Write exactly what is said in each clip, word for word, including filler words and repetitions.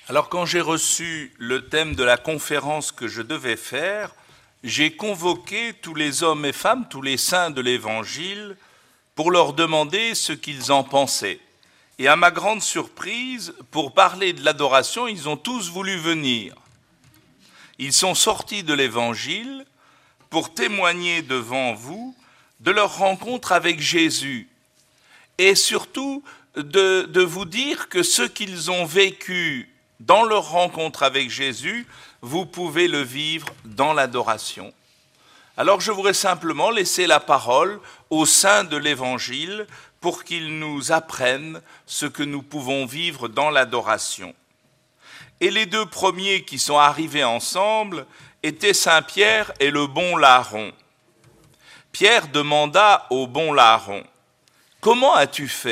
Alors quand j'ai reçu le thème de la conférence que je devais faire, j'ai convoqué tous les hommes et femmes, tous les saints de l'Évangile, pour leur demander ce qu'ils en pensaient. Et à ma grande surprise, pour parler de l'adoration, ils ont tous voulu venir. Ils sont sortis de l'Évangile pour témoigner devant vous de leur rencontre avec Jésus. Et surtout de, de vous dire que ce qu'ils ont vécu dans leur rencontre avec Jésus, vous pouvez le vivre dans l'adoration. Alors je voudrais simplement laisser la parole aux saints de l'Évangile pour qu'ils nous apprennent ce que nous pouvons vivre dans l'adoration. Et les deux premiers qui sont arrivés ensemble étaient Saint Pierre et le bon larron. Pierre demanda au bon larron, « Comment as-tu fait ?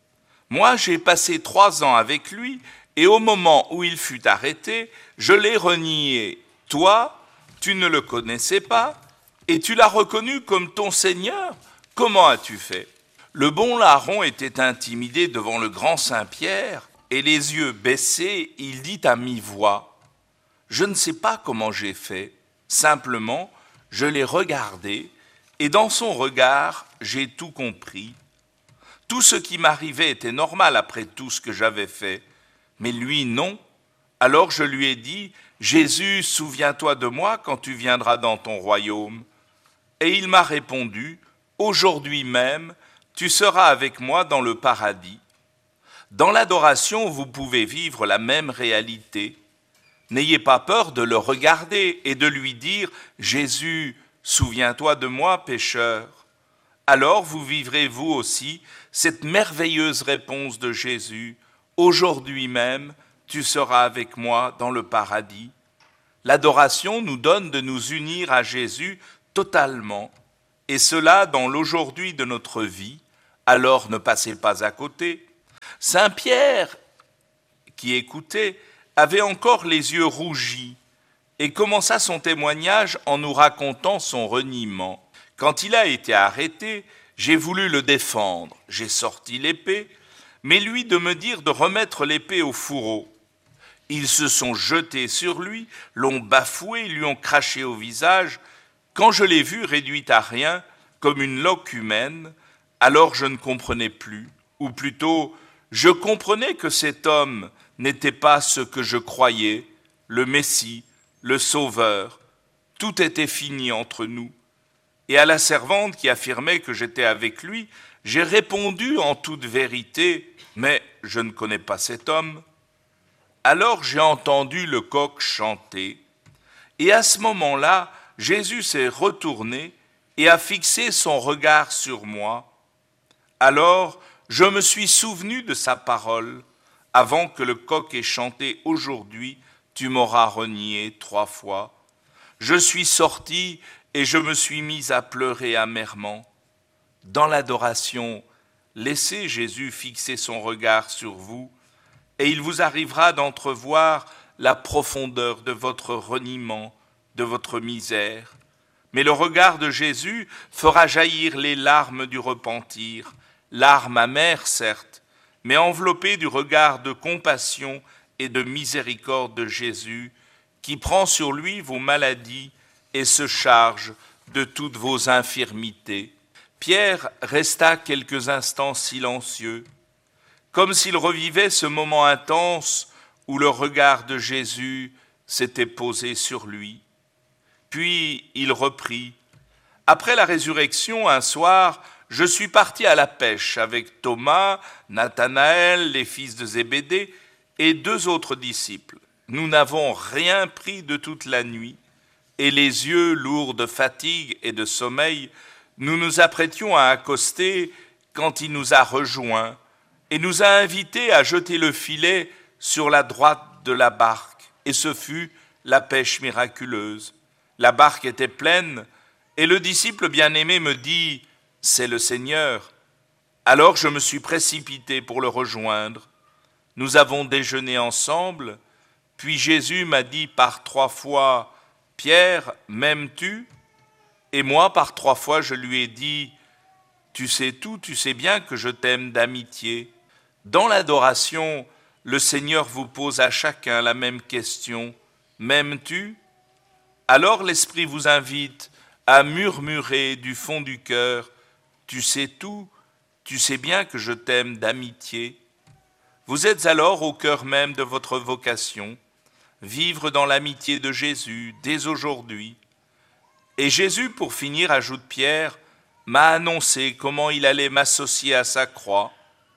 Moi j'ai passé trois ans avec lui, et au moment où il fut arrêté, je l'ai renié. Toi, tu ne le connaissais pas, et tu l'as reconnu comme ton Seigneur. Comment as-tu fait ?» Le bon larron était intimidé devant le grand Saint-Pierre, et les yeux baissés, il dit à mi-voix, « Je ne sais pas comment j'ai fait, simplement, je l'ai regardé, et dans son regard, j'ai tout compris. Tout ce qui m'arrivait était normal après tout ce que j'avais fait. Mais lui, non. Alors je lui ai dit, « Jésus, souviens-toi de moi quand tu viendras dans ton royaume. » Et il m'a répondu, « Aujourd'hui même, tu seras avec moi dans le paradis. » Dans l'adoration, vous pouvez vivre la même réalité. N'ayez pas peur de le regarder et de lui dire, « Jésus, souviens-toi de moi, pécheur. » Alors vous vivrez vous aussi cette merveilleuse réponse de Jésus, « Aujourd'hui même, tu seras avec moi dans le paradis. » L'adoration nous donne de nous unir à Jésus totalement, et cela dans l'aujourd'hui de notre vie, alors ne passez pas à côté. Saint Pierre, qui écoutait, avait encore les yeux rougis et commença son témoignage en nous racontant son reniement. Quand il a été arrêté, j'ai voulu le défendre, j'ai sorti l'épée, mais lui de me dire de remettre l'épée au fourreau. Ils se sont jetés sur lui, l'ont bafoué, lui ont craché au visage. Quand je l'ai vu réduit à rien, comme une loque humaine, alors je ne comprenais plus, ou plutôt, je comprenais que cet homme n'était pas ce que je croyais, le Messie, le Sauveur. Tout était fini entre nous. Et à la servante qui affirmait que j'étais avec lui, j'ai répondu en toute vérité, « Mais je ne connais pas cet homme. » Alors j'ai entendu le coq chanter, et à ce moment-là, Jésus s'est retourné et a fixé son regard sur moi. Alors je me suis souvenu de sa parole, « Avant que le coq ait chanté aujourd'hui, tu m'auras renié trois fois. » Je suis sorti et je me suis mis à pleurer amèrement. Dans l'adoration, laissez Jésus fixer son regard sur vous, et il vous arrivera d'entrevoir la profondeur de votre reniement, de votre misère. Mais le regard de Jésus fera jaillir les larmes du repentir, larmes amères certes, mais enveloppées du regard de compassion et de miséricorde de Jésus, qui prend sur lui vos maladies et se charge de toutes vos infirmités. Pierre resta quelques instants silencieux, comme s'il revivait ce moment intense où le regard de Jésus s'était posé sur lui. Puis il reprit, « Après la résurrection, un soir, je suis parti à la pêche avec Thomas, Nathanaël, les fils de Zébédée et deux autres disciples. Nous n'avons rien pris de toute la nuit, et les yeux lourds de fatigue et de sommeil, nous nous apprêtions à accoster quand il nous a rejoints et nous a invités à jeter le filet sur la droite de la barque. Et ce fut la pêche miraculeuse. La barque était pleine et le disciple bien-aimé me dit « C'est le Seigneur ». Alors je me suis précipité pour le rejoindre. Nous avons déjeuné ensemble, puis Jésus m'a dit par trois fois « Pierre, m'aimes-tu » Et moi, par trois fois, je lui ai dit « Tu sais tout, tu sais bien que je t'aime d'amitié. » Dans l'adoration, le Seigneur vous pose à chacun la même question. M'aimes-tu ? Alors l'Esprit vous invite à murmurer du fond du cœur, tu sais tout, tu sais bien que je t'aime d'amitié. Vous êtes alors au cœur même de votre vocation, vivre dans l'amitié de Jésus dès aujourd'hui. Et Jésus, pour finir, ajoute Pierre, m'a annoncé comment il allait m'associer à sa croix.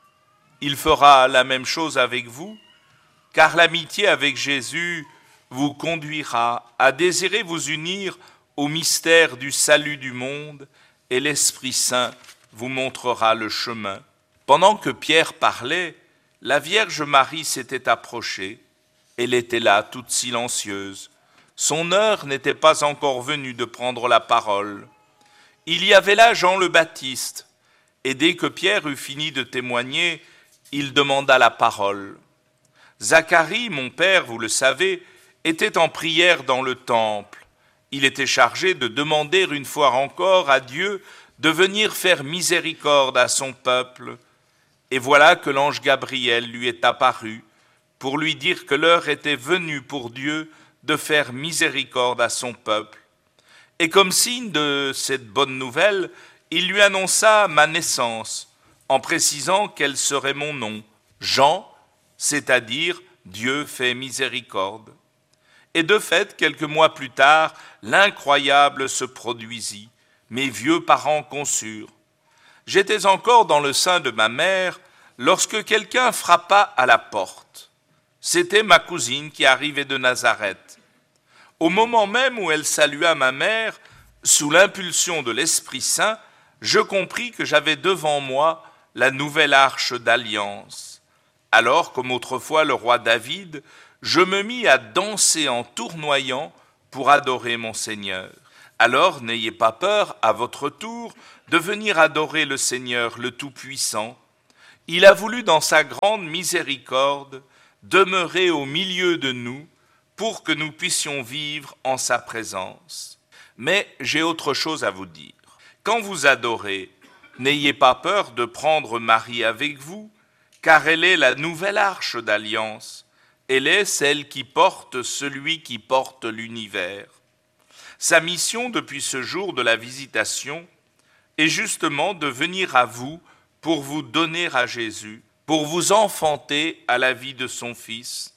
Il fera la même chose avec vous, car l'amitié avec Jésus vous conduira à désirer vous unir au mystère du salut du monde, et l'Esprit Saint vous montrera le chemin. Pendant que Pierre parlait, la Vierge Marie s'était approchée. Elle était là, toute silencieuse. Son heure n'était pas encore venue de prendre la parole. Il y avait là Jean le Baptiste, et dès que Pierre eut fini de témoigner, il demanda la parole. Zacharie, mon père, vous le savez, était en prière dans le temple. Il était chargé de demander une fois encore à Dieu de venir faire miséricorde à son peuple. Et voilà que l'ange Gabriel lui est apparu pour lui dire que l'heure était venue pour Dieu de faire miséricorde à son peuple. Et comme signe de cette bonne nouvelle, il lui annonça ma naissance, en précisant quel serait mon nom, Jean, c'est-à-dire Dieu fait miséricorde. Et de fait, quelques mois plus tard, l'incroyable se produisit. Mes vieux parents conçurent. J'étais encore dans le sein de ma mère lorsque quelqu'un frappa à la porte. C'était ma cousine qui arrivait de Nazareth. Au moment même où elle salua ma mère, sous l'impulsion de l'Esprit Saint, je compris que j'avais devant moi la nouvelle arche d'alliance. Alors, comme autrefois le roi David, je me mis à danser en tournoyant pour adorer mon Seigneur. Alors n'ayez pas peur, à votre tour, de venir adorer le Seigneur, le Tout-Puissant. Il a voulu, dans sa grande miséricorde, demeurer au milieu de nous pour que nous puissions vivre en sa présence. Mais j'ai autre chose à vous dire. Quand vous adorez, n'ayez pas peur de prendre Marie avec vous, car elle est la nouvelle arche d'alliance. Elle est celle qui porte celui qui porte l'univers. Sa mission depuis ce jour de la visitation est justement de venir à vous pour vous donner à Jésus, pour vous enfanter à la vie de son Fils.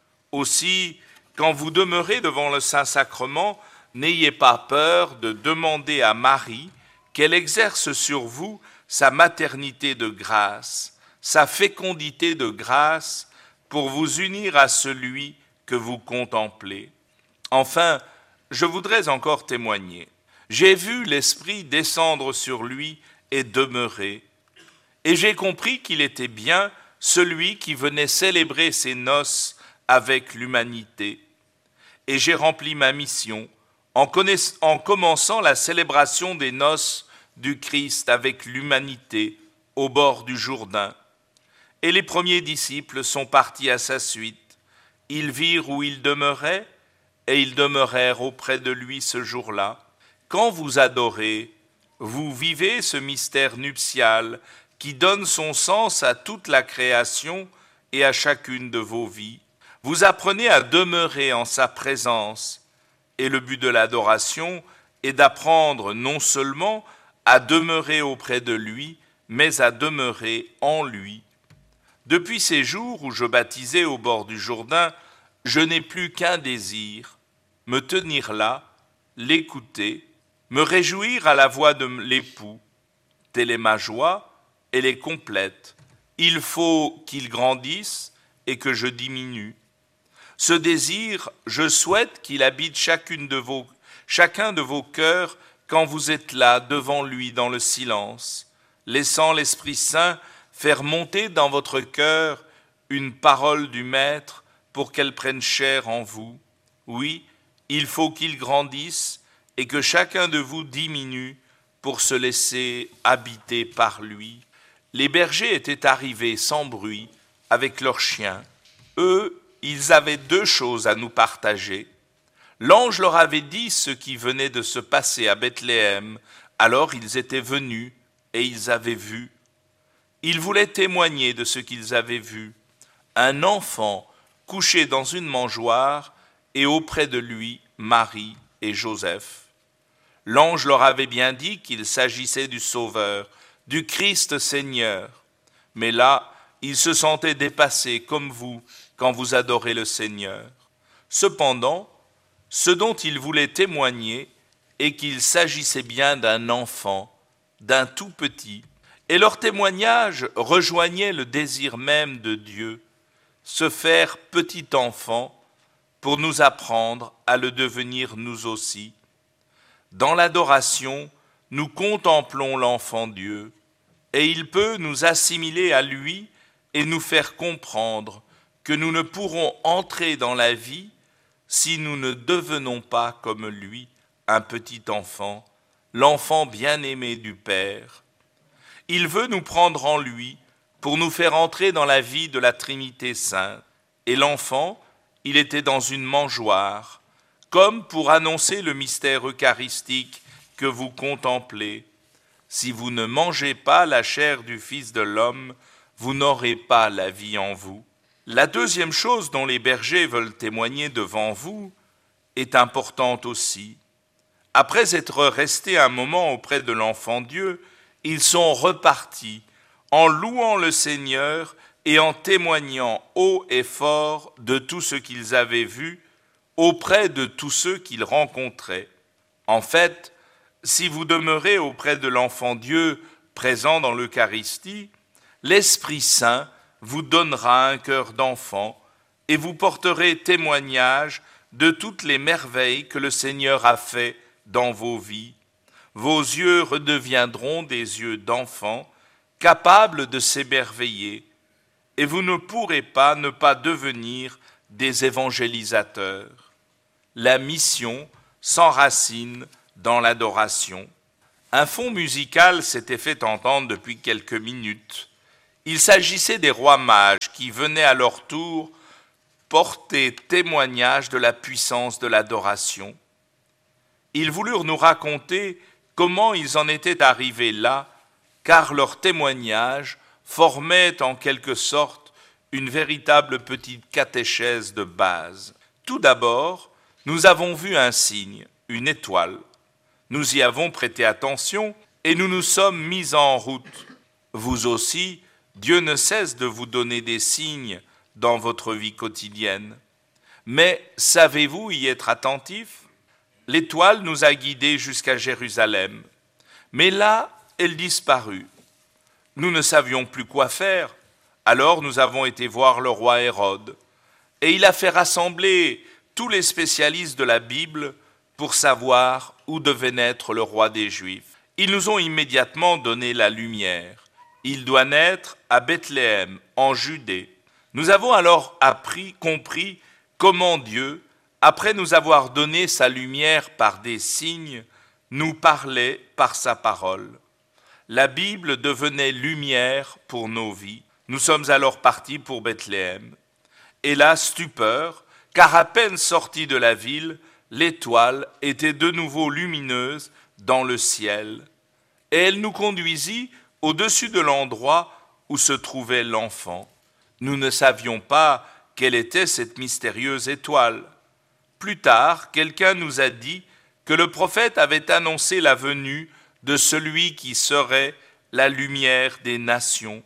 Aussi, quand vous demeurez devant le Saint-Sacrement, n'ayez pas peur de demander à Marie qu'elle exerce sur vous sa maternité de grâce, sa fécondité de grâce, pour vous unir à celui que vous contemplez. Enfin, je voudrais encore témoigner. J'ai vu l'Esprit descendre sur lui et demeurer, et j'ai compris qu'il était bien celui qui venait célébrer ses noces avec l'humanité. Et j'ai rempli ma mission en, connaiss- en commençant la célébration des noces du Christ avec l'humanité au bord du Jourdain. Et les premiers disciples sont partis à sa suite. Ils virent où il demeurait, et ils demeurèrent auprès de lui ce jour-là. Quand vous adorez, vous vivez ce mystère nuptial qui donne son sens à toute la création et à chacune de vos vies. Vous apprenez à demeurer en sa présence, et le but de l'adoration est d'apprendre non seulement à demeurer auprès de lui, mais à demeurer en lui. Depuis ces jours où je baptisais au bord du Jourdain, je n'ai plus qu'un désir, me tenir là, l'écouter, me réjouir à la voix de l'époux. Telle est ma joie, elle est complète. Il faut qu'il grandisse et que je diminue. Ce désir, je souhaite qu'il habite chacune de vos, chacun de vos cœurs quand vous êtes là devant lui dans le silence, laissant l'Esprit Saint faire monter dans votre cœur une parole du Maître pour qu'elle prenne chair en vous. Oui, il faut qu'il grandisse et que chacun de vous diminue pour se laisser habiter par lui. Les bergers étaient arrivés sans bruit avec leurs chiens. Eux, ils avaient deux choses à nous partager. L'ange leur avait dit ce qui venait de se passer à Bethléem. Alors ils étaient venus et ils avaient vu. Ils voulaient témoigner de ce qu'ils avaient vu. un enfant couché dans une mangeoire et auprès de lui Marie et Joseph. L'ange leur avait bien dit qu'il s'agissait du Sauveur, du Christ Seigneur. Mais là, ils se sentaient dépassés comme vous quand vous adorez le Seigneur. Cependant, ce dont ils voulaient témoigner est qu'il s'agissait bien d'un enfant, d'un tout petit, et leur témoignage rejoignait le désir même de Dieu, se faire petit enfant pour nous apprendre à le devenir nous aussi. Dans l'adoration, nous contemplons l'enfant Dieu, et il peut nous assimiler à lui et nous faire comprendre que nous ne pourrons entrer dans la vie si nous ne devenons pas comme lui, un petit enfant, l'enfant bien-aimé du Père. Il veut nous prendre en lui pour nous faire entrer dans la vie de la Trinité sainte. Et l'enfant, il était dans une mangeoire, comme pour annoncer le mystère eucharistique que vous contemplez. Si vous ne mangez pas la chair du Fils de l'homme, vous n'aurez pas la vie en vous. La deuxième chose dont les bergers veulent témoigner devant vous est importante aussi. Après être restés un moment auprès de l'enfant Dieu, ils sont repartis en louant le Seigneur et en témoignant haut et fort de tout ce qu'ils avaient vu auprès de tous ceux qu'ils rencontraient. En fait, si vous demeurez auprès de l'enfant Dieu présent dans l'Eucharistie, l'Esprit Saint vous donnera un cœur d'enfant et vous porterez témoignage de toutes les merveilles que le Seigneur a fait dans vos vies. Vos yeux redeviendront des yeux d'enfant, capables de s'émerveiller, et vous ne pourrez pas ne pas devenir des évangélisateurs. La mission s'enracine dans l'adoration. Un fond musical s'était fait entendre depuis quelques minutes. Il s'agissait des rois mages qui venaient à leur tour porter témoignage de la puissance de l'adoration. Ils voulurent nous raconter comment ils en étaient arrivés là, car leur témoignage formait en quelque sorte une véritable petite catéchèse de base. Tout d'abord, nous avons vu un signe, une étoile. Nous y avons prêté attention et nous nous sommes mis en route. Vous aussi, Dieu ne cesse de vous donner des signes dans votre vie quotidienne. Mais savez-vous y être attentif ? L'étoile nous a guidés jusqu'à Jérusalem. Mais là, elle disparut. Nous ne savions plus quoi faire. Alors nous avons été voir le roi Hérode. Et il a fait rassembler tous les spécialistes de la Bible pour savoir où devait naître le roi des Juifs. Ils nous ont immédiatement donné la lumière. Il doit naître à Bethléem, en Judée. Nous avons alors appris, compris comment Dieu, après nous avoir donné sa lumière par des signes, nous parlait par sa parole. La Bible devenait lumière pour nos vies. Nous sommes alors partis pour Bethléem. Et là, stupeur, car à peine sortis de la ville, l'étoile était de nouveau lumineuse dans le ciel. Et elle nous conduisit au-dessus de l'endroit où se trouvait l'enfant. Nous ne savions pas quelle était cette mystérieuse étoile. Plus tard, quelqu'un nous a dit que le prophète avait annoncé la venue de celui qui serait la lumière des nations.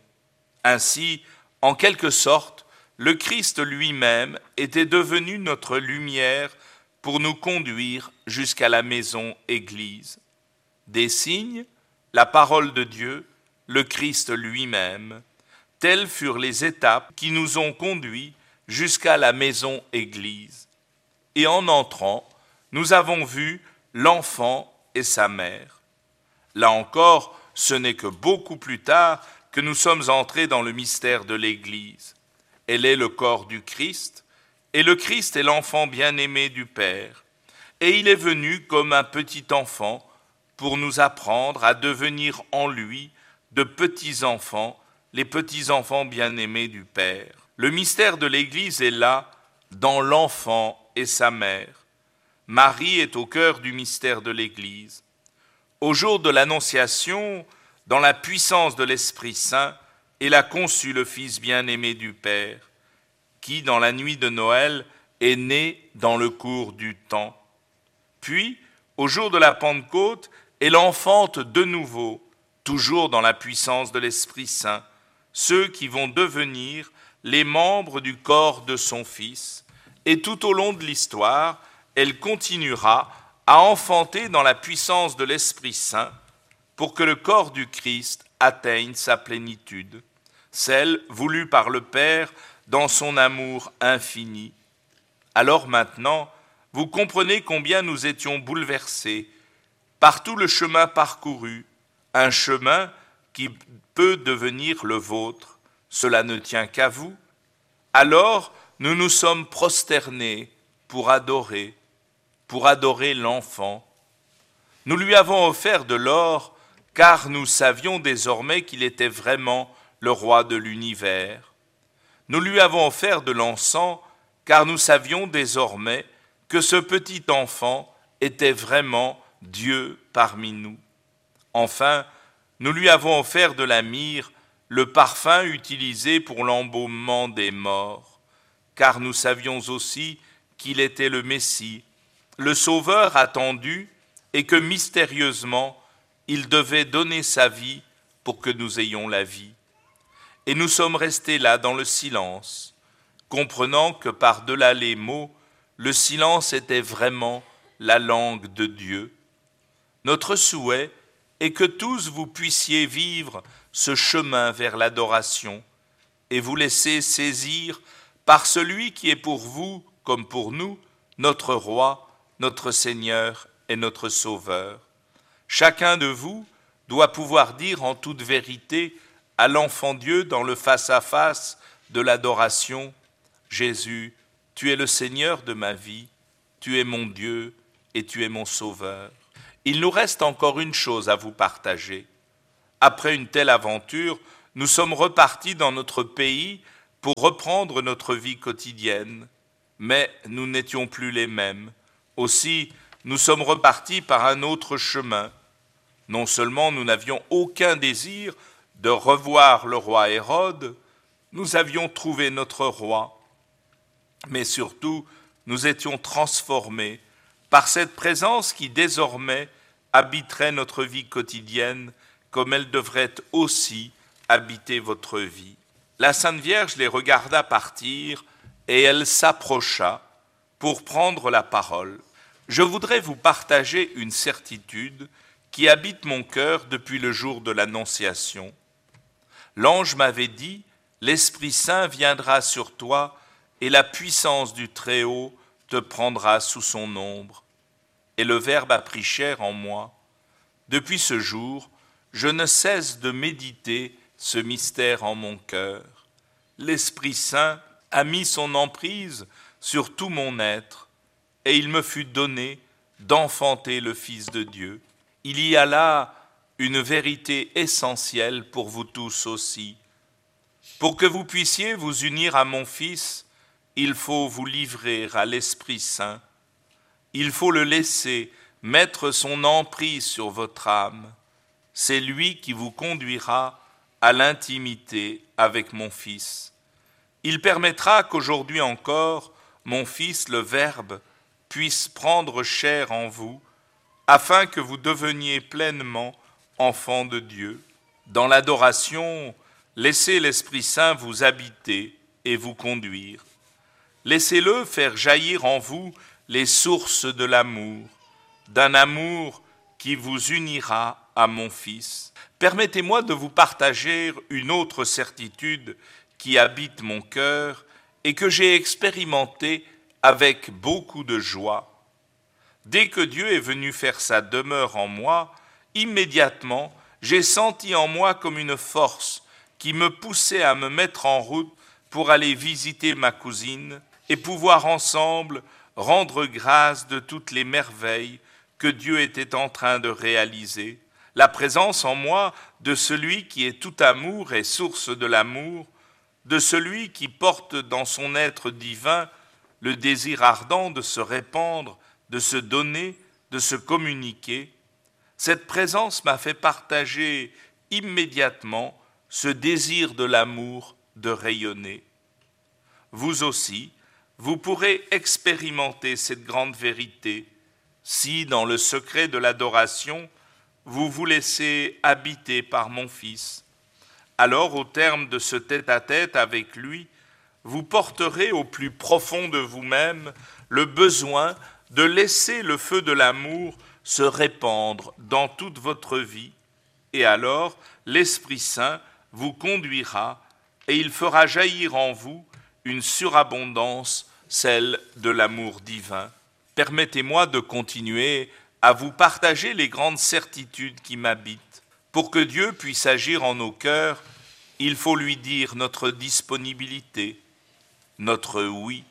Ainsi, en quelque sorte, le Christ lui-même était devenu notre lumière pour nous conduire jusqu'à la maison Église. Des signes, la parole de Dieu, le Christ lui-même, telles furent les étapes qui nous ont conduits jusqu'à la maison Église. Et en entrant, nous avons vu l'enfant et sa mère. Là encore, ce n'est que beaucoup plus tard que nous sommes entrés dans le mystère de l'Église. Elle est le corps du Christ, et le Christ est l'enfant bien-aimé du Père. Et il est venu comme un petit enfant pour nous apprendre à devenir en lui de petits enfants, les petits enfants bien-aimés du Père. Le mystère de l'Église est là, dans l'enfant et sa mère. Marie est au cœur du mystère de l'Église. Au jour de l'Annonciation, dans la puissance de l'Esprit Saint, elle a conçu le Fils bien-aimé du Père. qui, dans la nuit de Noël, est né dans le cours du temps. Puis, au jour de la Pentecôte, elle enfante de nouveau, toujours dans la puissance de l'Esprit Saint, ceux qui vont devenir les membres du corps de son Fils. Et tout au long de l'histoire, elle continuera à enfanter dans la puissance de l'Esprit Saint pour que le corps du Christ atteigne sa plénitude, celle voulue par le Père dans son amour infini. Alors maintenant, vous comprenez combien nous étions bouleversés par tout le chemin parcouru, un chemin qui peut devenir le vôtre. Cela ne tient qu'à vous. Alors, nous nous sommes prosternés pour adorer, pour adorer l'enfant. Nous lui avons offert de l'or, car nous savions désormais qu'il était vraiment le roi de l'univers. Nous lui avons offert de l'encens, car nous savions désormais que ce petit enfant était vraiment Dieu parmi nous. Enfin, nous lui avons offert de la myrrhe, le parfum utilisé pour l'embaumement des morts, car nous savions aussi qu'il était le Messie, le Sauveur attendu, et que mystérieusement, il devait donner sa vie pour que nous ayons la vie. Et nous sommes restés là dans le silence, comprenant que par-delà les mots, le silence était vraiment la langue de Dieu. Notre souhait est que tous vous puissiez vivre ce chemin vers l'adoration et vous laisser saisir par celui qui est pour vous, comme pour nous, notre Roi, notre Seigneur et notre Sauveur. Chacun de vous doit pouvoir dire en toute vérité à l'enfant Dieu dans le face-à-face de l'adoration, « Jésus, tu es le Seigneur de ma vie, tu es mon Dieu et tu es mon Sauveur. » Il nous reste encore une chose à vous partager. Après une telle aventure, nous sommes repartis dans notre pays pour reprendre notre vie quotidienne, mais nous n'étions plus les mêmes. Aussi, nous sommes repartis par un autre chemin. Non seulement nous n'avions aucun désir de revoir le roi Hérode, nous avions trouvé notre roi, mais surtout, nous étions transformés par cette présence qui désormais habiterait notre vie quotidienne comme elle devrait aussi habiter votre vie. La Sainte Vierge les regarda partir et elle s'approcha pour prendre la parole. Je voudrais vous partager une certitude qui habite mon cœur depuis le jour de l'Annonciation. L'ange m'avait dit, « L'Esprit Saint viendra sur toi et la puissance du Très-Haut te prendra sous son ombre. » Et le Verbe a pris chair en moi. Depuis ce jour, je ne cesse de méditer ce mystère en mon cœur. L'Esprit Saint a mis son emprise sur tout mon être, et il me fut donné d'enfanter le Fils de Dieu. Il y a là une vérité essentielle pour vous tous aussi. Pour que vous puissiez vous unir à mon Fils, il faut vous livrer à l'Esprit Saint. Il faut le laisser mettre son emprise sur votre âme. C'est lui qui vous conduira à l'intimité avec mon Fils. Il permettra qu'aujourd'hui encore, mon Fils, le Verbe, puisse prendre chair en vous, afin que vous deveniez pleinement enfants de Dieu. Dans l'adoration, laissez l'Esprit Saint vous habiter et vous conduire. Laissez-le faire jaillir en vous les sources de l'amour, d'un amour qui vous unira à mon Fils. Permettez-moi de vous partager une autre certitude qui habite mon cœur et que j'ai expérimentée avec beaucoup de joie. Dès que Dieu est venu faire sa demeure en moi, immédiatement, j'ai senti en moi comme une force qui me poussait à me mettre en route pour aller visiter ma cousine et pouvoir ensemble rendre grâce de toutes les merveilles que Dieu était en train de réaliser. La présence en moi de celui qui est tout amour et source de l'amour, de celui qui porte dans son être divin le désir ardent de se répandre, de se donner, de se communiquer. Cette présence m'a fait partager immédiatement ce désir de l'amour de rayonner. vous aussi, vous pourrez expérimenter cette grande vérité si, dans le secret de l'adoration, vous vous laissez habiter par mon Fils. Alors, au terme de ce tête-à-tête avec lui, vous porterez au plus profond de vous-même le besoin de laisser le feu de l'amour se répandre dans toute votre vie, et alors l'Esprit Saint vous conduira et il fera jaillir en vous une surabondance, celle de l'amour divin. Permettez-moi de continuer à vous partager les grandes certitudes qui m'habitent. Pour que Dieu puisse agir en nos cœurs, il faut lui dire notre disponibilité, notre oui.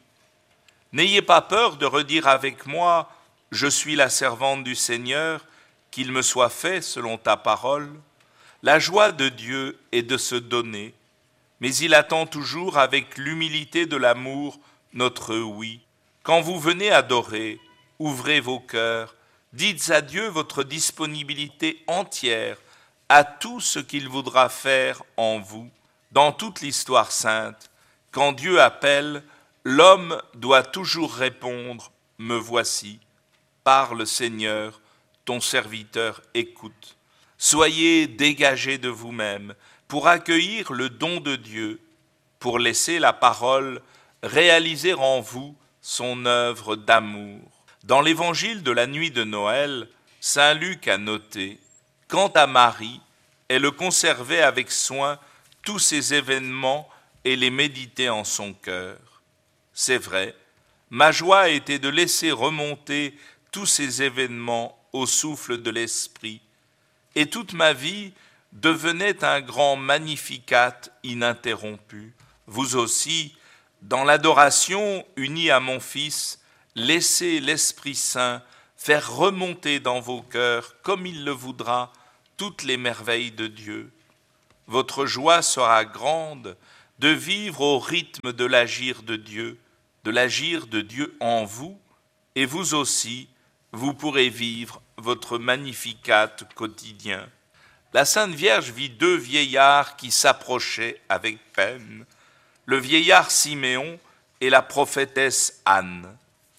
N'ayez pas peur de redire avec moi « Je suis la servante du Seigneur, qu'il me soit fait selon ta parole ». La joie de Dieu est de se donner, mais il attend toujours avec l'humilité de l'amour notre oui. Quand vous venez adorer, ouvrez vos cœurs, dites à Dieu votre disponibilité entière à tout ce qu'il voudra faire en vous. Dans toute l'histoire sainte, quand Dieu appelle, l'homme doit toujours répondre « Me voici ». Parle Seigneur, ton serviteur écoute. Soyez dégagés de vous-même pour accueillir le don de Dieu, pour laisser la parole réaliser en vous son œuvre d'amour. Dans l'évangile de la nuit de Noël, saint Luc a noté « Quant à Marie, elle conservait avec soin tous ces événements et les méditait en son cœur. » C'est vrai, ma joie était de laisser remonter tous ces événements au souffle de l'Esprit, et toute ma vie devenait un grand Magnificat ininterrompu. Vous aussi, dans l'adoration unie à mon Fils, laissez l'Esprit Saint faire remonter dans vos cœurs, comme il le voudra, toutes les merveilles de Dieu. Votre joie sera grande de vivre au rythme de l'agir de Dieu, de l'agir de Dieu en vous, et vous aussi, vous pourrez vivre votre Magnificat quotidien. La Sainte Vierge vit deux vieillards qui s'approchaient avec peine, le vieillard Siméon et la prophétesse Anne.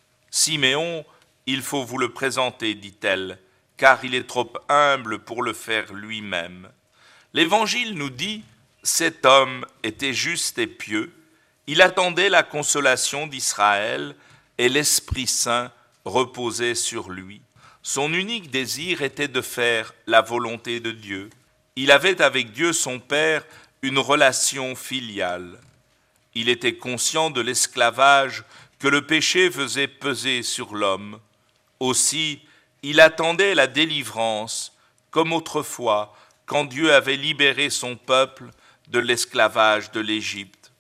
Siméon, il faut vous le présenter, dit-elle, car il est trop humble pour le faire lui-même. L'Évangile nous dit, cet homme était juste et pieux, il attendait la consolation d'Israël et l'Esprit Saint reposait sur lui. Son unique désir était de faire la volonté de Dieu. Il avait avec Dieu son Père une relation filiale. Il était conscient de l'esclavage que le péché faisait peser sur l'homme. Aussi, il attendait la délivrance, comme autrefois, quand Dieu avait libéré son peuple de l'esclavage de l'Égypte.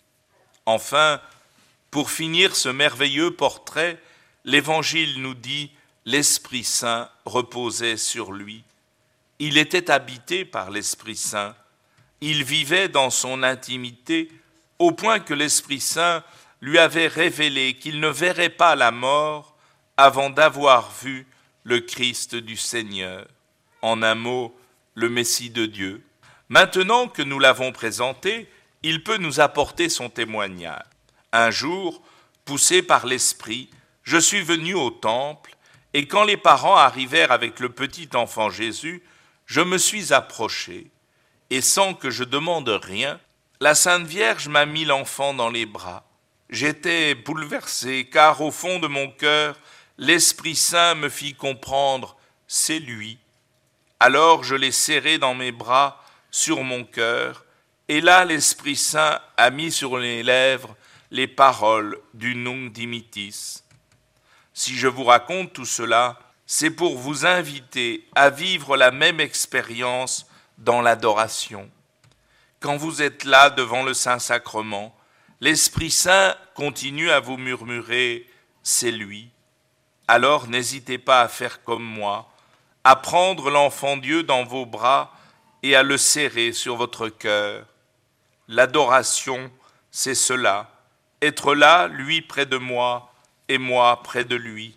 Enfin, pour finir ce merveilleux portrait, l'Évangile nous dit « L'Esprit Saint reposait sur lui ». Il était habité par l'Esprit Saint. Il vivait dans son intimité au point que l'Esprit Saint lui avait révélé qu'il ne verrait pas la mort avant d'avoir vu le Christ du Seigneur. En un mot, le Messie de Dieu. Maintenant que nous l'avons présenté, il peut nous apporter son témoignage. Un jour, poussé par l'Esprit, je suis venu au temple, et quand les parents arrivèrent avec le petit enfant Jésus, je me suis approché, et sans que je demande rien, la Sainte Vierge m'a mis l'enfant dans les bras. J'étais bouleversé, car au fond de mon cœur, l'Esprit Saint me fit comprendre, c'est lui. Alors je l'ai serré dans mes bras, sur mon cœur, et là l'Esprit Saint a mis sur mes lèvres les paroles du Nunc Dimittis. Si je vous raconte tout cela, c'est pour vous inviter à vivre la même expérience dans l'adoration. Quand vous êtes là devant le Saint-Sacrement, l'Esprit Saint continue à vous murmurer « c'est lui ». Alors n'hésitez pas à faire comme moi, à prendre l'enfant Dieu dans vos bras et à le serrer sur votre cœur. L'adoration, c'est cela, être là, lui près de moi et moi près de lui,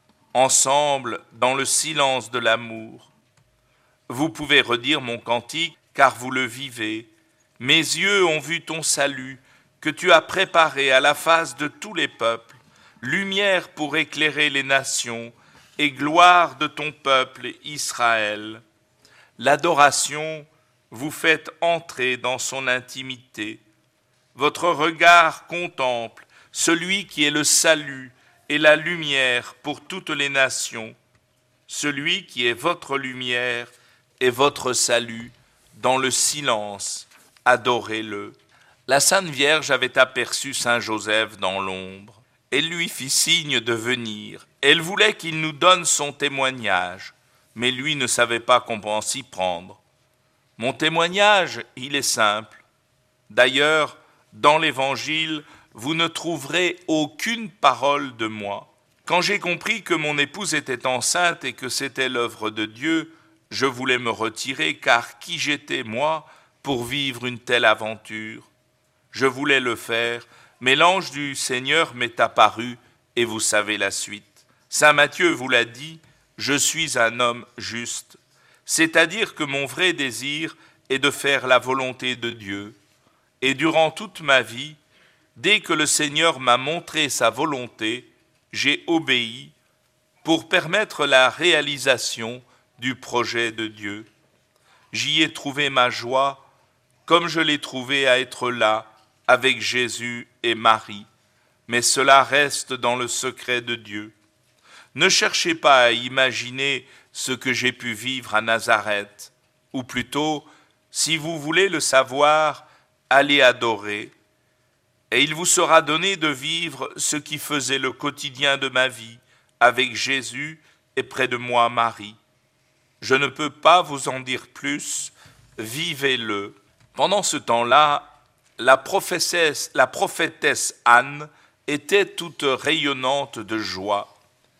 ensemble dans le silence de l'amour. Vous pouvez redire mon cantique car vous le vivez. Mes yeux ont vu ton salut, que tu as préparé à la face de tous les peuples, lumière pour éclairer les nations et gloire de ton peuple Israël. L'adoration vous fait entrer dans son intimité. Votre regard contemple celui qui est le salut et la lumière pour toutes les nations, celui qui est votre lumière et votre salut. Dans le silence, adorez-le. La Sainte Vierge avait aperçu Saint Joseph dans l'ombre. Elle lui fit signe de venir. Elle voulait qu'il nous donne son témoignage, mais lui ne savait pas comment s'y prendre. Mon témoignage, il est simple. D'ailleurs, dans l'Évangile, vous ne trouverez aucune parole de moi. Quand j'ai compris que mon épouse était enceinte et que c'était l'œuvre de Dieu, je voulais me retirer, car qui j'étais, moi, pour vivre une telle aventure? Je voulais le faire, mais l'ange du Seigneur m'est apparu, et vous savez la suite. Saint Matthieu vous l'a dit, je suis un homme juste, c'est-à-dire que mon vrai désir est de faire la volonté de Dieu. Et durant toute ma vie, dès que le Seigneur m'a montré sa volonté, j'ai obéi pour permettre la réalisation du projet de Dieu. J'y ai trouvé ma joie, comme je l'ai trouvé à être là avec Jésus et Marie, mais cela reste dans le secret de Dieu. Ne cherchez pas à imaginer ce que j'ai pu vivre à Nazareth, ou plutôt, si vous voulez le savoir, allez adorer, et il vous sera donné de vivre ce qui faisait le quotidien de ma vie avec Jésus et près de moi Marie. Je ne peux pas vous en dire plus, vivez-le. Pendant ce temps-là, la prophétesse, la prophétesse Anne était toute rayonnante de joie.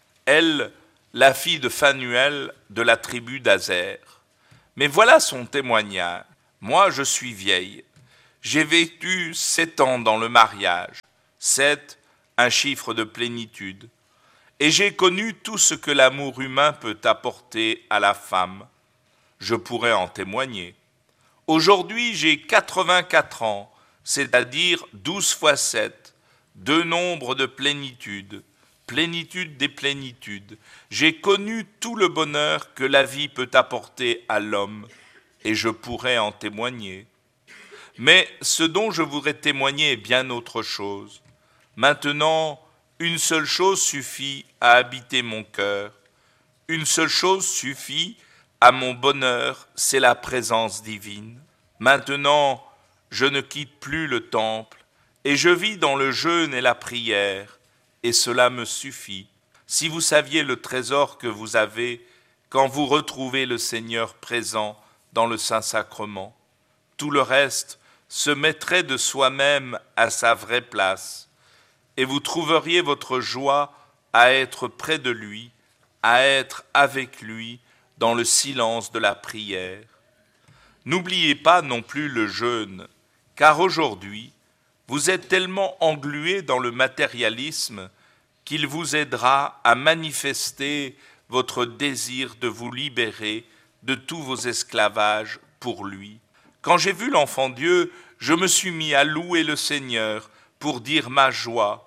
Elle, la fille de Phanuel de la tribu d'Azer. Mais voilà son témoignage. Moi, je suis vieille. J'ai vécu sept ans dans le mariage. Sept, un chiffre de plénitude. Et j'ai connu tout ce que l'amour humain peut apporter à la femme. Je pourrais en témoigner. Aujourd'hui, j'ai quatre-vingt-quatre ans, c'est-à-dire douze fois sept, deux nombres de plénitude, plénitude des plénitudes. J'ai connu tout le bonheur que la vie peut apporter à l'homme, et je pourrais en témoigner. Mais ce dont je voudrais témoigner est bien autre chose. Maintenant, une seule chose suffit à habiter mon cœur. Une seule chose suffit à mon bonheur, c'est la présence divine. Maintenant, je ne quitte plus le temple et je vis dans le jeûne et la prière, et cela me suffit. Si vous saviez le trésor que vous avez quand vous retrouvez le Seigneur présent dans le Saint-Sacrement, tout le reste se mettrait de soi-même à sa vraie place. Et vous trouveriez votre joie à être près de lui, à être avec lui dans le silence de la prière. N'oubliez pas non plus le jeûne, car aujourd'hui, vous êtes tellement englués dans le matérialisme qu'il vous aidera à manifester votre désir de vous libérer de tous vos esclavages pour lui. Quand j'ai vu l'enfant Dieu, je me suis mis à louer le Seigneur pour dire ma joie.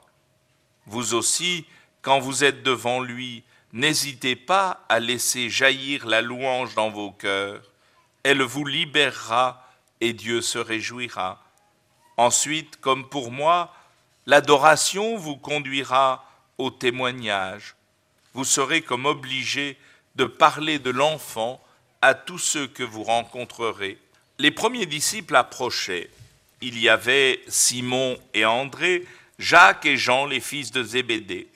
Vous aussi, quand vous êtes devant lui, n'hésitez pas à laisser jaillir la louange dans vos cœurs. Elle vous libérera et Dieu se réjouira. Ensuite, comme pour moi, l'adoration vous conduira au témoignage. Vous serez comme obligé de parler de l'enfant à tous ceux que vous rencontrerez. Les premiers disciples approchaient. Il y avait Simon et André, Jacques et Jean, les fils de Zébédée.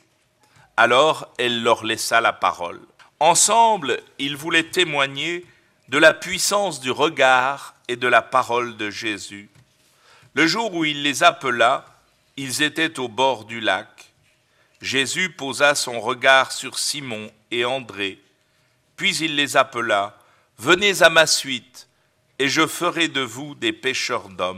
Alors elle leur laissa la parole. Ensemble, ils voulaient témoigner de la puissance du regard et de la parole de Jésus. Le jour où il les appela, ils étaient au bord du lac. Jésus posa son regard sur Simon et André, puis il les appela, « Venez à ma suite, et je ferai de vous des pêcheurs d'hommes. »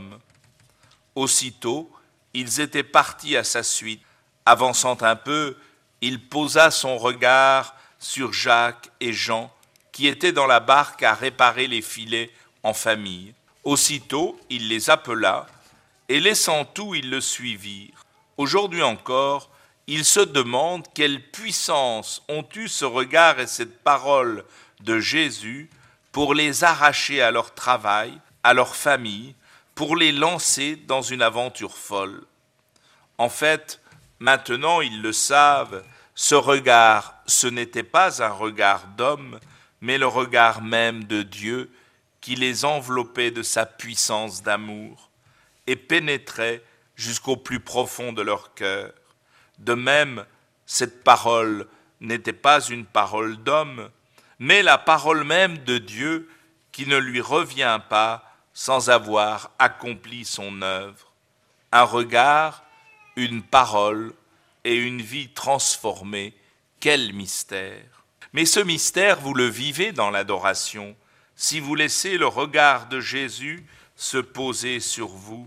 Aussitôt, ils étaient partis à sa suite. Avançant un peu, il posa son regard sur Jacques et Jean, qui étaient dans la barque à réparer les filets en famille. Aussitôt, il les appela, et laissant tout, ils le suivirent. Aujourd'hui encore, ils se demandent quelle puissance ont eu ce regard et cette parole de Jésus pour les arracher à leur travail, à leur famille, pour les lancer dans une aventure folle. En fait, maintenant ils le savent, ce regard, ce n'était pas un regard d'homme, mais le regard même de Dieu qui les enveloppait de sa puissance d'amour et pénétrait jusqu'au plus profond de leur cœur. De même, cette parole n'était pas une parole d'homme, mais la parole même de Dieu qui ne lui revient pas sans avoir accompli son œuvre. Un regard, une parole et une vie transformée, quel mystère! Mais ce mystère, vous le vivez dans l'adoration, si vous laissez le regard de Jésus se poser sur vous,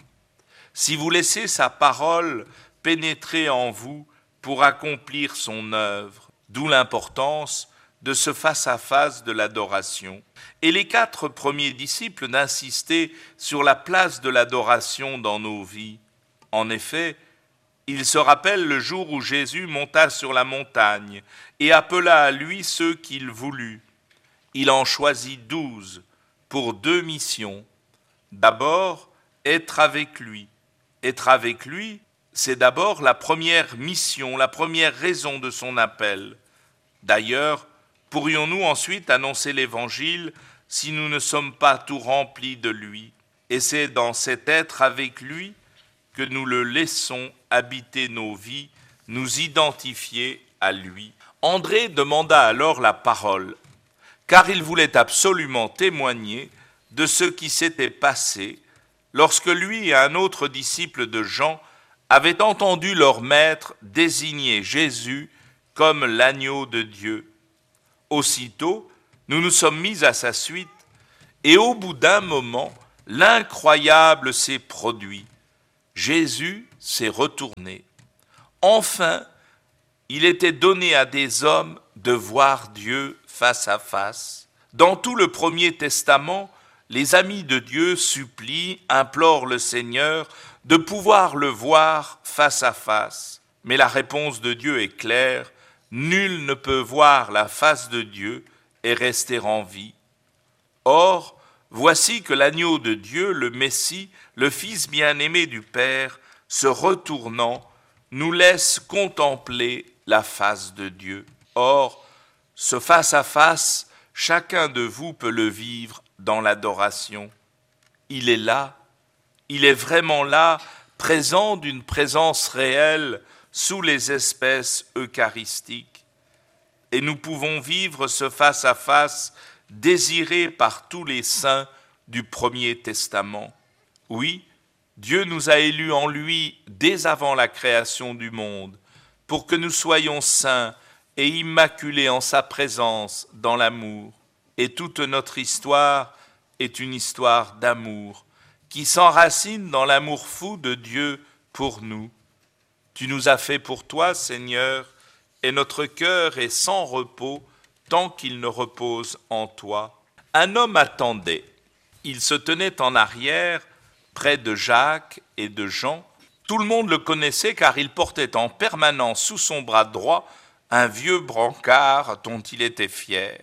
si vous laissez sa parole pénétrer en vous pour accomplir son œuvre, d'où l'importance de ce face-à-face de l'adoration. Et les quatre premiers disciples d'insister sur la place de l'adoration dans nos vies. En effet, ils se rappellent le jour où Jésus monta sur la montagne et appela à lui ceux qu'il voulut. Il en choisit douze pour deux missions. D'abord, être avec lui. Être avec lui, c'est d'abord la première mission, la première raison de son appel. D'ailleurs, pourrions-nous ensuite annoncer l'Évangile si nous ne sommes pas tout remplis de lui? Et c'est dans cet être avec lui que nous le laissons habiter nos vies, nous identifier à lui. André demanda alors la parole, car il voulait absolument témoigner de ce qui s'était passé lorsque lui et un autre disciple de Jean avaient entendu leur maître désigner Jésus comme l'agneau de Dieu. Aussitôt, nous nous sommes mis à sa suite, et au bout d'un moment, l'incroyable s'est produit. Jésus s'est retourné. Enfin, il était donné à des hommes de voir Dieu face à face. Dans tout le Premier Testament, les amis de Dieu supplient, implorent le Seigneur de pouvoir le voir face à face. Mais la réponse de Dieu est claire, nul ne peut voir la face de Dieu et rester en vie. Or, voici que l'agneau de Dieu, le Messie, le Fils bien-aimé du Père, se retournant, nous laisse contempler la face de Dieu. Or, ce face-à-face, chacun de vous peut le vivre dans l'adoration. Il est là, il est vraiment là, présent d'une présence réelle sous les espèces eucharistiques. Et nous pouvons vivre ce face-à-face désiré par tous les saints du Premier Testament. Oui, Dieu nous a élus en lui dès avant la création du monde, pour que nous soyons saints et immaculés en sa présence dans l'amour. Et toute notre histoire est une histoire d'amour, qui s'enracine dans l'amour fou de Dieu pour nous. Tu nous as fait pour toi, Seigneur, et notre cœur est sans repos tant qu'il ne repose en toi. Un homme attendait. Il se tenait en arrière, près de Jacques et de Jean. Tout le monde le connaissait car il portait en permanence sous son bras droit un vieux brancard dont il était fier.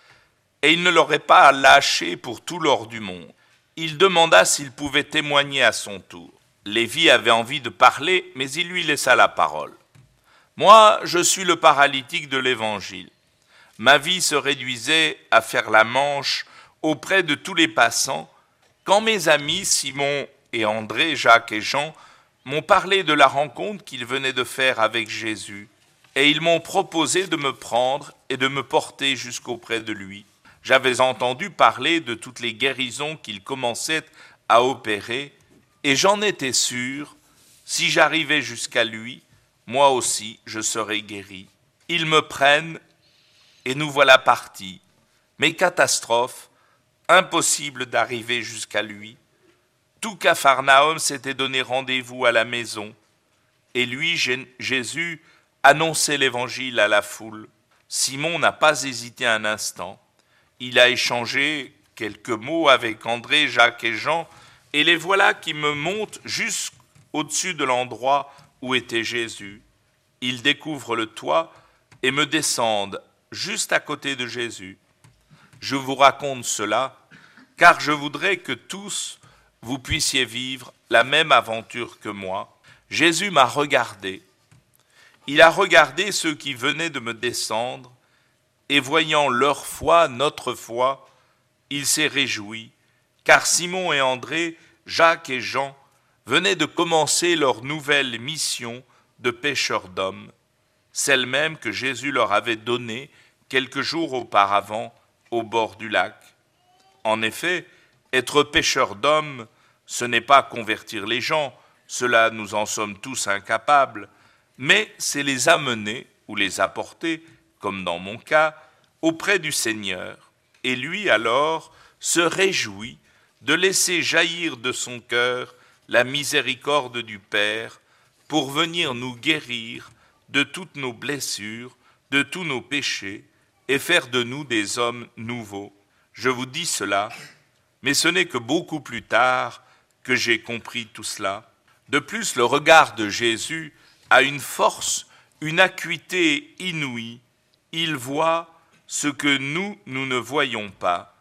Et il ne l'aurait pas lâché pour tout l'or du monde. Il demanda s'il pouvait témoigner à son tour. Lévi avait envie de parler, mais il lui laissa la parole. « Moi, je suis le paralytique de l'Évangile. Ma vie se réduisait à faire la manche auprès de tous les passants, quand mes amis Simon et André, Jacques et Jean m'ont parlé de la rencontre qu'ils venaient de faire avec Jésus, et ils m'ont proposé de me prendre et de me porter jusqu'auprès de lui. J'avais entendu parler de toutes les guérisons qu'il commençait à opérer, et j'en étais sûr, si j'arrivais jusqu'à lui, moi aussi je serais guéri. Ils me prennent, et nous voilà partis. Mais catastrophe, impossible d'arriver jusqu'à lui. Tout Capharnaüm s'était donné rendez-vous à la maison, et lui, Jésus, annonçait l'évangile à la foule. Simon n'a pas hésité un instant. Il a échangé quelques mots avec André, Jacques et Jean, Et les voilà qui me montent jusqu'au-dessus de l'endroit où était Jésus. Ils découvrent le toit et me descendent juste à côté de Jésus. Je vous raconte cela, car je voudrais que tous vous puissiez vivre la même aventure que moi. Jésus m'a regardé. Il a regardé ceux qui venaient de me descendre, et voyant leur foi, notre foi, il s'est réjoui, car Simon et André, Jacques et Jean venaient de commencer leur nouvelle mission de pêcheurs d'hommes, celle même que Jésus leur avait donnée quelques jours auparavant au bord du lac. En effet, être pêcheur d'hommes, ce n'est pas convertir les gens, cela nous en sommes tous incapables, mais c'est les amener ou les apporter, comme dans mon cas, auprès du Seigneur. Et lui alors se réjouit de laisser jaillir de son cœur la miséricorde du Père pour venir nous guérir de toutes nos blessures, de tous nos péchés, et faire de nous des hommes nouveaux. Je vous dis cela, mais ce n'est que beaucoup plus tard que j'ai compris tout cela. De plus, le regard de Jésus a une force, une acuité inouïe. Il voit ce que nous, nous ne voyons pas.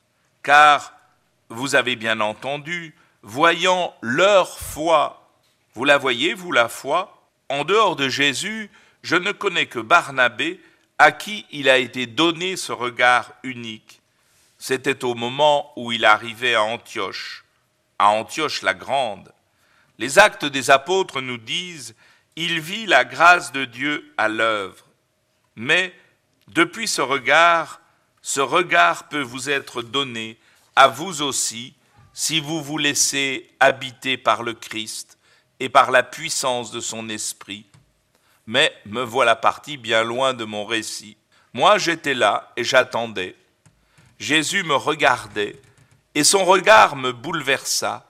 Car, vous avez bien entendu, voyant leur foi, vous la voyez, vous, la foi? En dehors de Jésus, je ne connais que Barnabé, à qui il a été donné ce regard unique. C'était au moment où il arrivait à Antioche, à Antioche la Grande. Les Actes des Apôtres nous disent « Il vit la grâce de Dieu à l'œuvre ». Mais depuis ce regard, ce regard peut vous être donné à vous aussi si vous vous laissez habiter par le Christ et par la puissance de son esprit. Mais me voilà parti bien loin de mon récit. Moi, j'étais là et j'attendais. Jésus me regardait et son regard me bouleversa.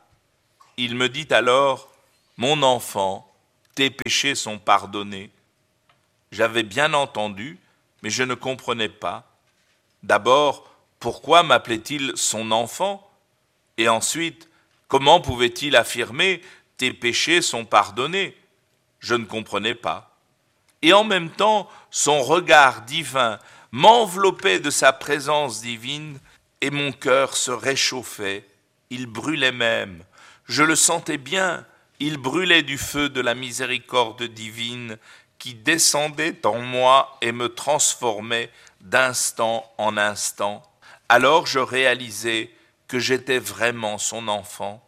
Il me dit alors « Mon enfant, tes péchés sont pardonnés. » J'avais bien entendu, mais je ne comprenais pas. D'abord, pourquoi m'appelait-il son enfant? Et ensuite, comment pouvait-il affirmer « Tes péchés sont pardonnés » Je ne comprenais pas. Et en même temps, son regard divin m'enveloppait de sa présence divine et mon cœur se réchauffait. Il brûlait même. Je le sentais bien. Il brûlait du feu de la miséricorde divine qui descendait en moi et me transformait d'instant en instant. Alors je réalisais que j'étais vraiment son enfant.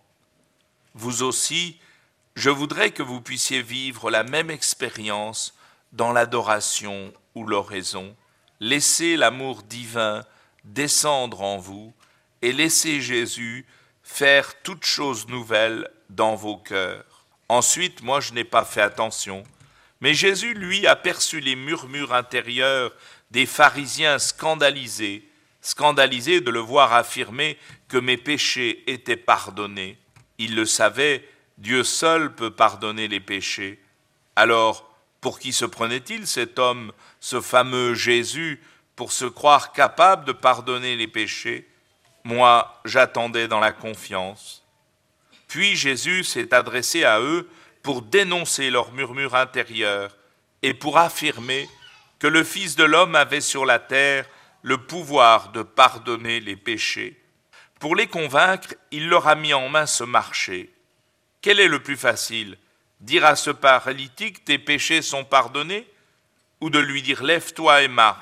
Vous aussi, je voudrais que vous puissiez vivre la même expérience dans l'adoration ou l'oraison. Laissez l'amour divin descendre en vous et laissez Jésus faire toutes choses nouvelles dans vos cœurs. Ensuite, moi je n'ai pas fait attention, mais Jésus, lui, aperçut les murmures intérieurs des pharisiens scandalisés, scandalisés de le voir affirmer que mes péchés étaient pardonnés. Il le savait, Dieu seul peut pardonner les péchés. Alors, pour qui se prenait-il cet homme, ce fameux Jésus, pour se croire capable de pardonner les péchés? Moi, j'attendais dans la confiance. Puis Jésus s'est adressé à eux pour dénoncer leurs murmures intérieurs et pour affirmer que le Fils de l'homme avait sur la terre le pouvoir de pardonner les péchés. Pour les convaincre, il leur a mis en main ce marché. Quel est le plus facile? Dire à ce paralytique « tes péchés sont pardonnés » ou de lui dire « lève-toi et marche ».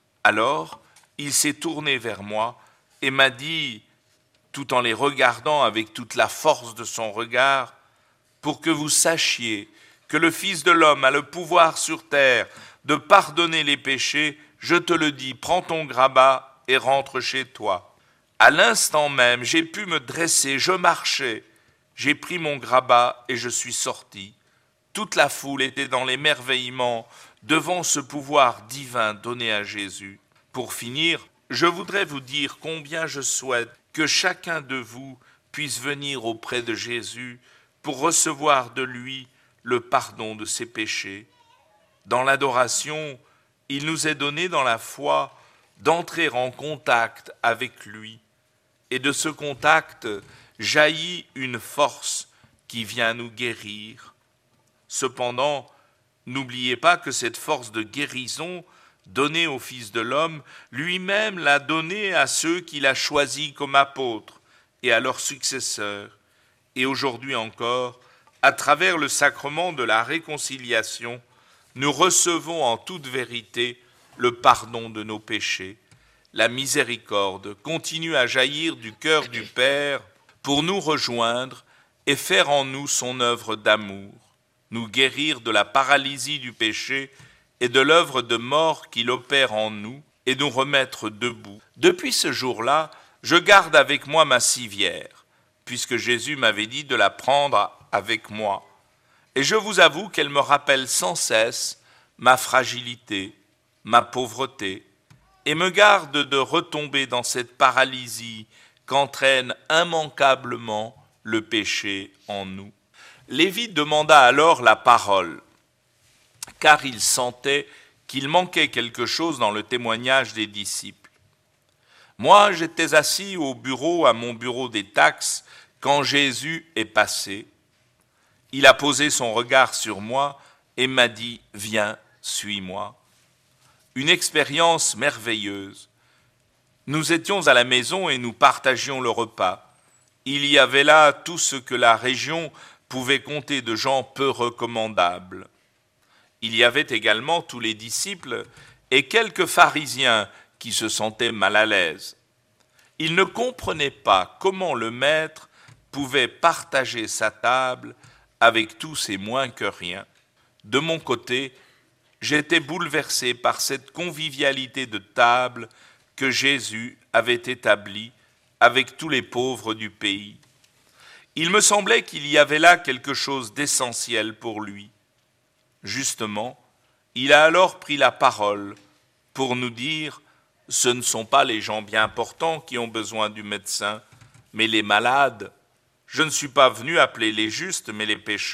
Alors, il s'est tourné vers moi et m'a dit, tout en les regardant avec toute la force de son regard, « pour que vous sachiez que le Fils de l'homme a le pouvoir sur terre de pardonner les péchés, je te le dis, prends ton grabat et rentre chez toi. » À l'instant même, j'ai pu me dresser, je marchais. J'ai pris mon grabat et je suis sorti. Toute la foule était dans l'émerveillement devant ce pouvoir divin donné à Jésus. Pour finir, je voudrais vous dire combien je souhaite que chacun de vous puisse venir auprès de Jésus pour recevoir de lui le pardon de ses péchés. Dans l'adoration, il nous est donné dans la foi d'entrer en contact avec lui. Et de ce contact, jaillit une force qui vient nous guérir. Cependant, n'oubliez pas que cette force de guérison donnée au Fils de l'homme, lui-même l'a donnée à ceux qu'il a choisis comme apôtres et à leurs successeurs. Et aujourd'hui encore, à travers le sacrement de la réconciliation, nous recevons en toute vérité le pardon de nos péchés. La miséricorde continue à jaillir du cœur du Père pour nous rejoindre et faire en nous son œuvre d'amour, nous guérir de la paralysie du péché et de l'œuvre de mort qu'il opère en nous et nous remettre debout. Depuis ce jour-là, je garde avec moi ma civière, puisque Jésus m'avait dit de la prendre avec moi. Et je vous avoue qu'elle me rappelle sans cesse ma fragilité, ma pauvreté, et me garde de retomber dans cette paralysie qu'entraîne immanquablement le péché en nous. Lévi demanda alors la parole, car il sentait qu'il manquait quelque chose dans le témoignage des disciples. Moi, j'étais assis au bureau, à mon bureau des taxes, quand Jésus est passé. Il a posé son regard sur moi et m'a dit « Viens, suis-moi ». Une expérience merveilleuse. Nous étions à la maison et nous partagions le repas. Il y avait là tout ce que la région pouvait compter de gens peu recommandables. Il y avait également tous les disciples et quelques pharisiens qui se sentaient mal à l'aise. Ils ne comprenaient pas comment le maître pouvait partager sa table avec tous ces moins que rien. De mon côté, j'étais bouleversé par cette convivialité de table que Jésus avait établie avec tous les pauvres du pays. Il me semblait qu'il y avait là quelque chose d'essentiel pour lui. Justement, il a alors pris la parole pour nous dire « Ce ne sont pas les gens bien portants qui ont besoin du médecin, mais les malades. Je ne suis pas venu appeler les justes, mais les pécheurs. »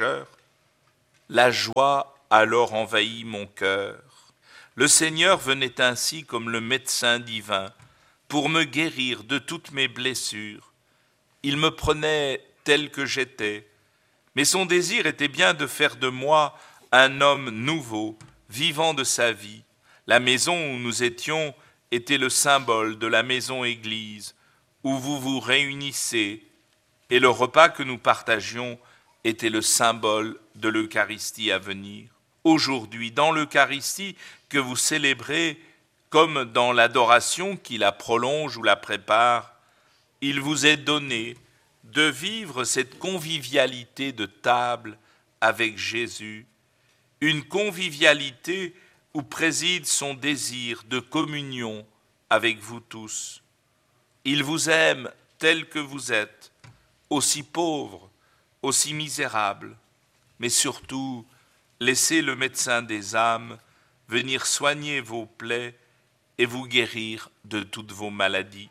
La joie alors envahit mon cœur. Le Seigneur venait ainsi comme le médecin divin pour me guérir de toutes mes blessures. Il me prenait tel que j'étais, mais son désir était bien de faire de moi un homme nouveau, vivant de sa vie. La maison où nous étions était le symbole de la maison-église, où vous vous réunissez, et le repas que nous partagions était le symbole de l'Eucharistie à venir. Aujourd'hui, dans l'Eucharistie que vous célébrez, comme dans l'adoration qui la prolonge ou la prépare, il vous est donné de vivre cette convivialité de table avec Jésus, une convivialité où préside son désir de communion avec vous tous. Il vous aime tel que vous êtes, aussi pauvre, aussi misérable, mais surtout, laissez le médecin des âmes venir soigner vos plaies et vous guérir de toutes vos maladies.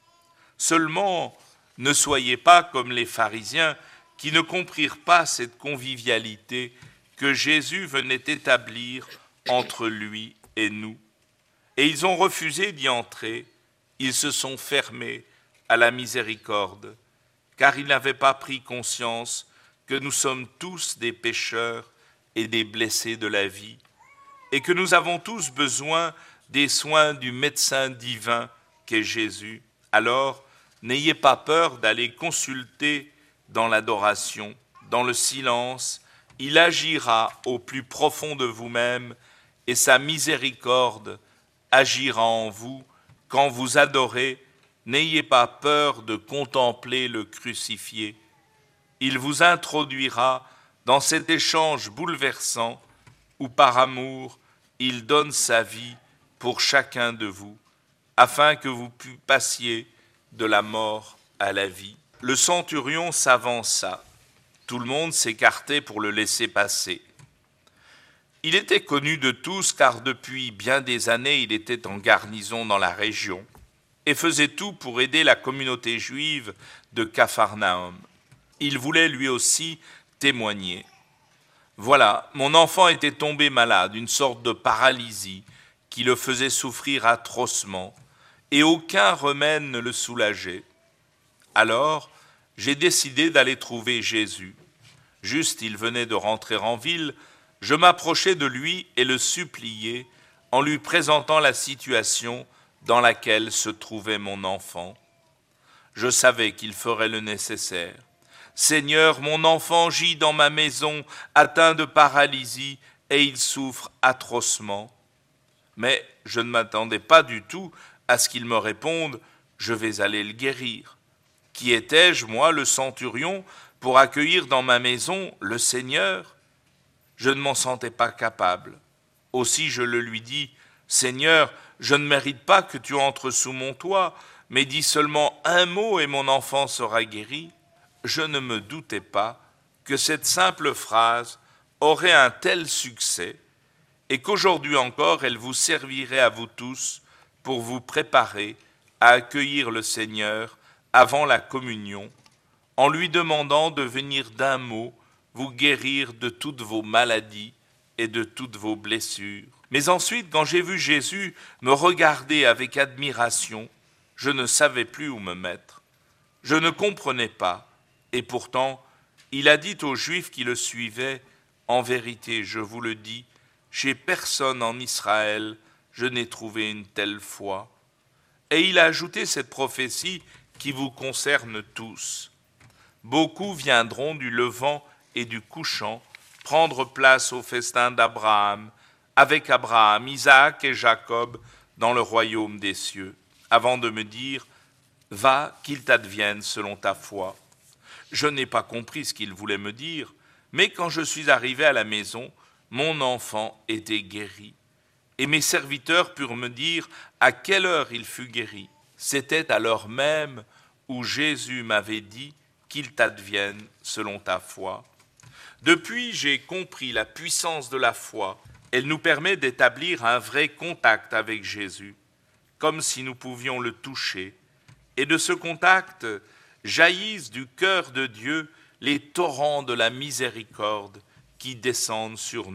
Seulement, ne soyez pas comme les pharisiens qui ne comprirent pas cette convivialité que Jésus venait établir entre lui et nous. Et ils ont refusé d'y entrer, ils se sont fermés à la miséricorde, car ils n'avaient pas pris conscience que nous sommes tous des pécheurs et des blessés de la vie, et que nous avons tous besoin des soins du médecin divin qu'est Jésus. Alors, n'ayez pas peur d'aller consulter dans l'adoration, dans le silence. Il agira au plus profond de vous-même et sa miséricorde agira en vous. Quand vous adorez, n'ayez pas peur de contempler le crucifié. Il vous introduira dans cet échange bouleversant où par amour, il donne sa vie pour chacun de vous, afin que vous passiez de la mort à la vie. Le centurion s'avança. Tout le monde s'écartait pour le laisser passer. Il était connu de tous car depuis bien des années, il était en garnison dans la région et faisait tout pour aider la communauté juive de Capharnaüm. Il voulait lui aussi témoigner. Voilà, mon enfant était tombé malade, une sorte de paralysie qui le faisait souffrir atrocement, et aucun remède ne le soulageait. Alors, j'ai décidé d'aller trouver Jésus. Juste, il venait de rentrer en ville, je m'approchai de lui et le suppliai en lui présentant la situation dans laquelle se trouvait mon enfant. Je savais qu'il ferait le nécessaire. « Seigneur, mon enfant gît dans ma maison, atteint de paralysie, et il souffre atrocement. » Mais je ne m'attendais pas du tout à ce qu'il me réponde « Je vais aller le guérir. » Qui étais-je, moi, le centurion, pour accueillir dans ma maison le Seigneur? Je ne m'en sentais pas capable. Aussi je le lui dis, « Seigneur, je ne mérite pas que tu entres sous mon toit, mais dis seulement un mot et mon enfant sera guéri. » Je ne me doutais pas que cette simple phrase aurait un tel succès et qu'aujourd'hui encore elle vous servirait à vous tous pour vous préparer à accueillir le Seigneur avant la communion, en lui demandant de venir d'un mot vous guérir de toutes vos maladies et de toutes vos blessures. Mais ensuite, quand j'ai vu Jésus me regarder avec admiration, je ne savais plus où me mettre. Je ne comprenais pas, et pourtant, il a dit aux Juifs qui le suivaient, « En vérité, je vous le dis, chez personne en Israël, je n'ai trouvé une telle foi. » Et il a ajouté cette prophétie qui vous concerne tous. « Beaucoup viendront du levant et du couchant, prendre place au festin d'Abraham, avec Abraham, Isaac et Jacob, dans le royaume des cieux, avant de me dire, « Va, qu'il t'advienne selon ta foi. » Je n'ai pas compris ce qu'il voulait me dire, mais quand je suis arrivé à la maison, mon enfant était guéri. Et mes serviteurs purent me dire à quelle heure il fut guéri. C'était à l'heure même où Jésus m'avait dit qu'il t'advienne selon ta foi. Depuis, j'ai compris la puissance de la foi. Elle nous permet d'établir un vrai contact avec Jésus, comme si nous pouvions le toucher. Et de ce contact jaillissent du cœur de Dieu les torrents de la miséricorde qui descendent sur nous.